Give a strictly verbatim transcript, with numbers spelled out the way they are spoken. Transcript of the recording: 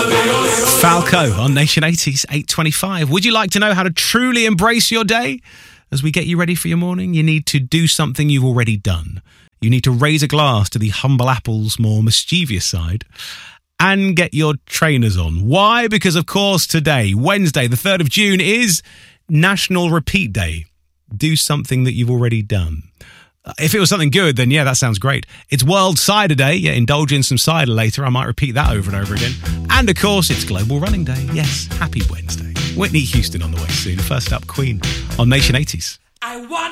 Falco on Nation eighties, eight twenty-five. Would you like to know how to truly embrace your day? As we get you ready for your morning, you need to do something you've already done. You need to raise a glass to the humble apple's more mischievous side and get your trainers on. Why? Because, of course, today, Wednesday, the third of June, is National Repeat Day. Do something that you've already done. If it was something good, then yeah, that sounds great. It's World Cider Day. Yeah, indulge in some cider later. I might repeat that over and over again. And of course, it's Global Running Day. Yes, happy Wednesday. Whitney Houston on the way soon. First up, Queen on Nation eighties. I want